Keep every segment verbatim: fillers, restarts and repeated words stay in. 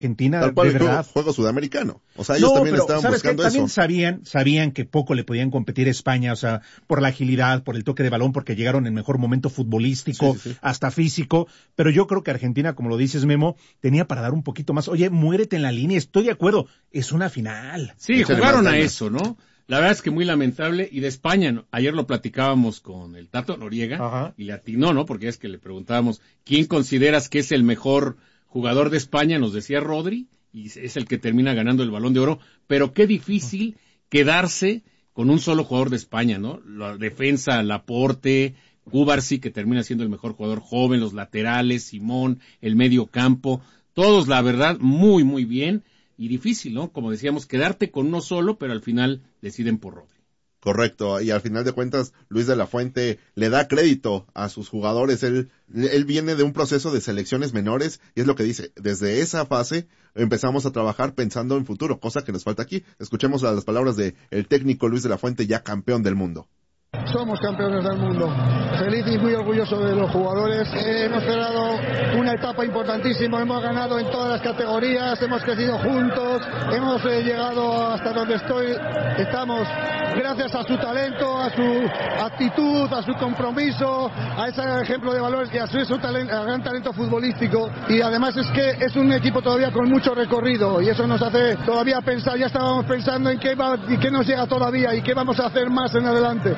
Argentina, Tal cual de el verdad. juego, juego sudamericano. O sea, ellos No, también pero, estaban ¿sabes qué? buscando También eso. sabían, sabían que poco le podían competir a España, o sea, por la agilidad, por el toque de balón, porque llegaron en mejor momento futbolístico, Sí, sí, sí. hasta físico, pero yo creo que Argentina, como lo dices, Memo, tenía para dar un poquito más. Oye, muérete en la línea, estoy de acuerdo, es una final. Sí, Échale jugaron más a ganas. eso, ¿no? La verdad es que muy lamentable. Y de España, ¿no? Ayer lo platicábamos con el Tato Noriega, Ajá. y le atinó, ¿no? Porque es que le preguntábamos, ¿quién consideras que es el mejor jugador de España? Nos decía Rodri, y es el que termina ganando el Balón de Oro. Pero qué difícil quedarse con un solo jugador de España, ¿no? La defensa, Laporte, Cubarsí, que termina siendo el mejor jugador joven, los laterales, Simón, el medio campo, todos, la verdad, muy, muy bien. Y difícil, ¿no? Como decíamos, quedarte con uno solo, pero al final deciden por Rodri. Correcto, y al final de cuentas, Luis de la Fuente le da crédito a sus jugadores. Él, él viene de un proceso de selecciones menores, y es lo que dice, desde esa fase empezamos a trabajar pensando en futuro, cosa que nos falta aquí. Escuchemos las palabras de el técnico Luis de la Fuente, ya campeón del mundo. Somos campeones del mundo. Feliz y muy orgulloso de los jugadores. Eh, hemos cerrado una etapa importantísima. Hemos ganado en todas las categorías. Hemos crecido juntos. Hemos eh, llegado hasta donde estoy. Estamos gracias a su talento, a su actitud, a su compromiso, a ese ejemplo de valores y a su, a su talento, a gran talento futbolístico. Y además es que es un equipo todavía con mucho recorrido y eso nos hace todavía pensar. Ya estábamos pensando en qué va y qué nos llega todavía y qué vamos a hacer más en adelante.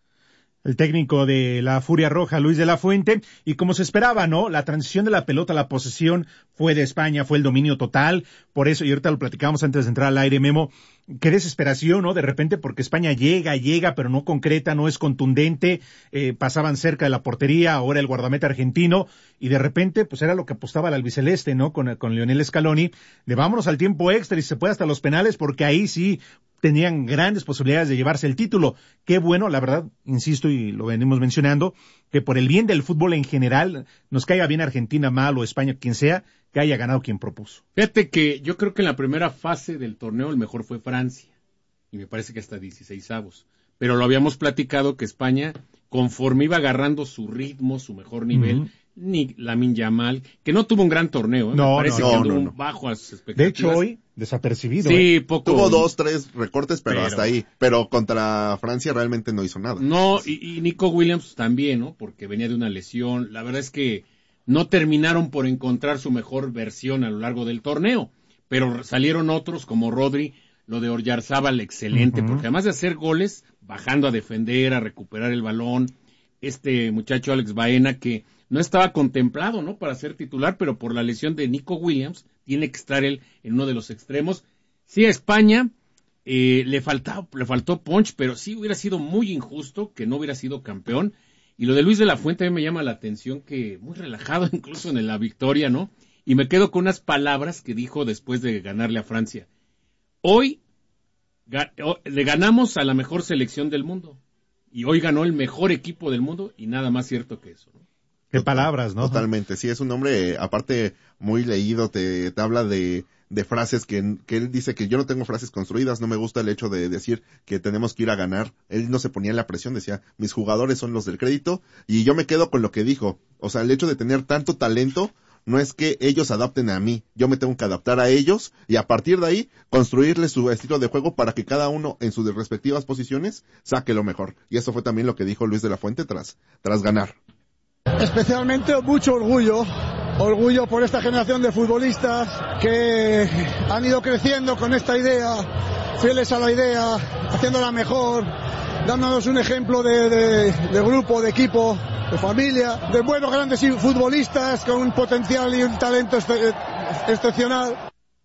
El técnico de la Furia Roja, Luis de la Fuente, y como se esperaba, ¿no? La transición de la pelota a la posesión fue de España, fue el dominio total, por eso, y ahorita lo platicamos antes de entrar al aire, Memo, qué desesperación, ¿no? De repente, porque España llega, llega, pero no concreta, no es contundente, eh, pasaban cerca de la portería, ahora el guardameta argentino, y de repente, pues era lo que apostaba el albiceleste, ¿no? Con, con Lionel Scaloni, de vámonos al tiempo extra y se puede hasta los penales, porque ahí sí tenían grandes posibilidades de llevarse el título. Qué bueno, la verdad, insisto y lo venimos mencionando, que por el bien del fútbol en general, nos caiga bien Argentina, mal o España, quien sea, que haya ganado quien propuso. Fíjate que yo creo que en la primera fase del torneo el mejor fue Francia, y me parece que hasta dieciseisavos. Pero lo habíamos platicado que España, conforme iba agarrando su ritmo, su mejor nivel, uh-huh. ni Lamine Yamal, que no tuvo un gran torneo, ¿eh? no, me parece no, que no, anduvo no, no. bajo a sus expectativas. De hecho, hoy, desapercibido. Sí, ¿eh? poco. Tuvo dos, tres recortes, pero, pero hasta ahí. Pero contra Francia realmente no hizo nada. No, y, y Nico Williams también, ¿no? Porque venía de una lesión. La verdad es que no terminaron por encontrar su mejor versión a lo largo del torneo, pero salieron otros como Rodri, lo de Oyarzábal, excelente, uh-huh. porque además de hacer goles, bajando a defender, a recuperar el balón, este muchacho Alex Baena, que no estaba contemplado, ¿no? Para ser titular, pero por la lesión de Nico Williams, tiene que estar él en uno de los extremos. Sí, a España eh, le faltó, le faltó punch, pero sí hubiera sido muy injusto que no hubiera sido campeón. Y lo de Luis de la Fuente a mí me llama la atención, que muy relajado incluso en la victoria, ¿no? Y me quedo con unas palabras que dijo después de ganarle a Francia. Hoy ga- le ganamos a la mejor selección del mundo. Y hoy ganó el mejor equipo del mundo, y nada más cierto que eso, ¿no? Qué palabras, ¿no? Totalmente, sí, es un hombre, aparte, muy leído, te, te habla de, de frases que, que él dice que yo no tengo frases construidas, no me gusta el hecho de decir que tenemos que ir a ganar. Él no se ponía en la presión, decía, mis jugadores son los del crédito, y yo me quedo con lo que dijo. O sea, el hecho de tener tanto talento no es que ellos adapten a mí, yo me tengo que adaptar a ellos, y a partir de ahí, construirles su estilo de juego para que cada uno en sus respectivas posiciones saque lo mejor. Y eso fue también lo que dijo Luis de la Fuente tras, tras ganar. Especialmente mucho orgullo, orgullo por esta generación de futbolistas que han ido creciendo con esta idea, fieles a la idea, haciéndola mejor, dándonos un ejemplo de, de, de grupo, de equipo, de familia, de buenos grandes futbolistas con un potencial y un talento ex- excepcional.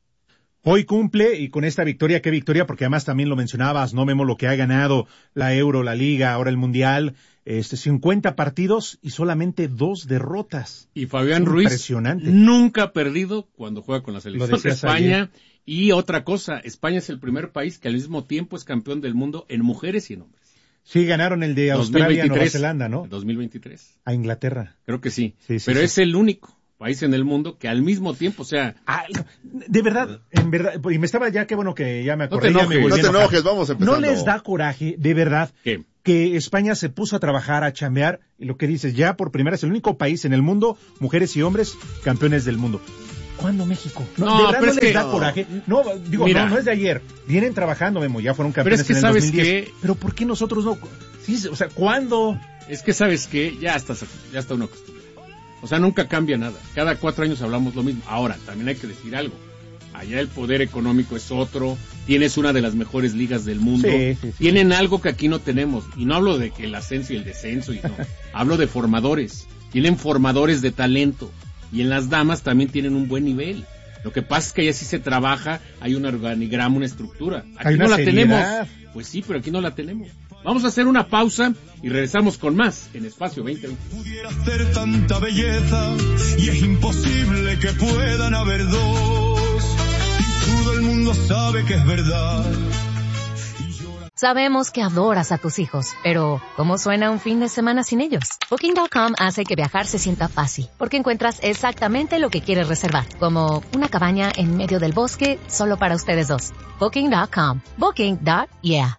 Hoy cumple, y con esta victoria, qué victoria, porque además también lo mencionabas, no Memo, lo que ha ganado la Euro, la Liga, ahora el Mundial, este cincuenta partidos y solamente dos derrotas. Y Fabián Ruiz Impresionante. nunca ha perdido cuando juega con la selección de España. Ayer. Y otra cosa, España es el primer país que al mismo tiempo es campeón del mundo en mujeres y en hombres. Sí, ganaron el de Australia, Nueva Zelanda, ¿no? dos mil veintitrés. A Inglaterra. Creo que sí. Sí, sí, Pero sí. es el único país en el mundo que al mismo tiempo, o sea... Ah, de verdad, en verdad, y me estaba ya, qué bueno que ya me No acordé. te ya me enojes, volví No a te enojar. enojes, vamos empezando. ¿No les da coraje, de verdad, ¿Qué? que España se puso a trabajar, a chambear, y lo que dices, ya por primera es el único país en el mundo, mujeres y hombres, campeones del mundo? ¿cuándo México? No, No, de verdad pero no es les que- da no. coraje. No, digo, Mira. no, no es de ayer. Vienen trabajando, Memo, ya fueron Pero campeones es que en el sabes dos mil diez. que- Pero ¿por qué nosotros no? Sí, o sea, ¿cuándo? Es que sabes que ya estás, ya está uno acostumbrado. O sea, nunca cambia nada. Cada cuatro años hablamos lo mismo. Ahora, también hay que decir algo. Allá el poder económico es otro. Tienes una de las mejores ligas del mundo. Sí, sí, sí. Tienen algo que aquí no tenemos. Y no hablo de que el ascenso y el descenso. Y no. Hablo de formadores. Tienen formadores de talento. Y en las damas también tienen un buen nivel. Lo que pasa es que allá sí se trabaja. Hay un organigrama, una estructura. Aquí Hay una no la seriedad. tenemos. Pues sí, pero aquí no la tenemos. Vamos a hacer una pausa y regresamos con más en Espacio veinte veinte. Pudiera hacer tanta belleza y es imposible que puedan haber dos. Todo el mundo sabe que es verdad. Sabemos que adoras a tus hijos, pero ¿cómo suena un fin de semana sin ellos? Booking punto com hace que viajar se sienta fácil, porque encuentras exactamente lo que quieres reservar, como una cabaña en medio del bosque solo para ustedes dos. Booking punto com. Booking punto yeah.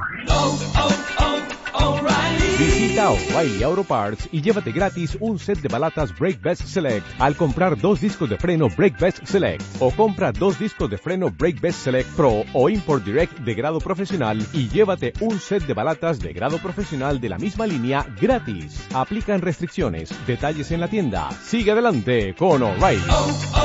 Visita O'Reilly Auto Parts y llévate gratis un set de balatas Brake Best Select al comprar dos discos de freno Brake Best Select, o compra dos discos de freno Brake Best Select Pro o Import Direct de grado profesional y llévate un set de balatas de grado profesional de la misma línea gratis. Aplican restricciones. Detalles en la tienda. Sigue adelante con O'Reilly.